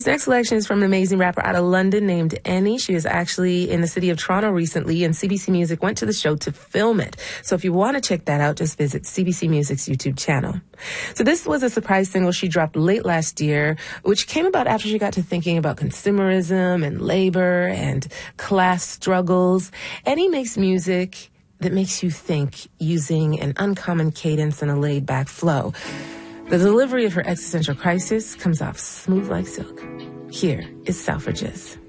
This next selection is from an amazing rapper out of London named Annie. She was actually in the city of Toronto recently, and CBC Music went to the show to film it. So if you want to check that out, just visit CBC Music's YouTube channel. So this was a surprise single she dropped late last year, which came about after she got to thinking about consumerism and labor and class struggles. Annie makes music that makes you think, using an uncommon cadence and a laid-back flow. The delivery of her existential crisis comes off smooth like silk. Here is Selfridges.